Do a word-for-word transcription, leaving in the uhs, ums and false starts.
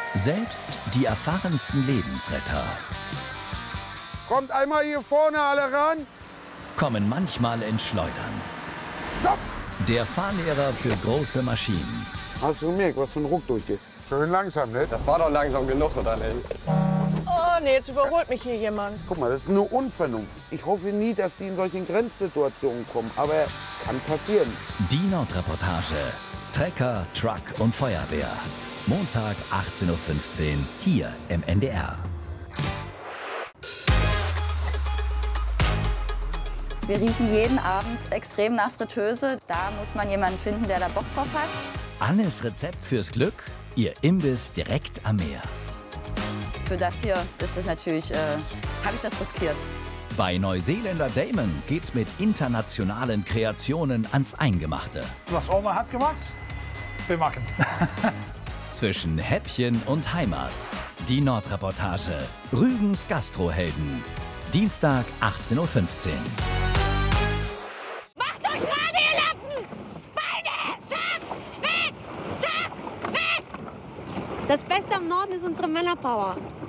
Selbst die erfahrensten Lebensretter Kommt einmal hier vorne alle ran. kommen manchmal ins Schleudern. Stopp! Der Fahrlehrer für große Maschinen. Hast du gemerkt, was für ein Ruck durchgeht? Schön langsam, ne? Das war doch langsam genug, oder nicht? Oh nee, jetzt überholt mich hier jemand. Guck mal, das ist nur Unvernunft. Ich hoffe nie, dass die in solchen Grenzsituationen kommen, aber kann passieren. Die Nordreportage. Trecker, Truck und Feuerwehr. Montag achtzehn Uhr fünfzehn hier im N D R. Wir riechen jeden Abend extrem nach Fritteuse. Da muss man jemanden finden, der da Bock drauf hat. Annes Rezept fürs Glück, ihr Imbiss direkt am Meer. Für das hier ist es natürlich, äh, habe ich das riskiert. Bei Neuseeländer Damon geht's mit internationalen Kreationen ans Eingemachte. Was Oma hat gemacht, wir machen. Zwischen Häppchen und Heimat. Die Nordreportage. Rügens Gastrohelden. Dienstag achtzehn Uhr fünfzehn. Macht euch gerade, ihr Lappen! Beine! Zack! Weg! Zack! Weg! Das Beste am Norden ist unsere Männerpower.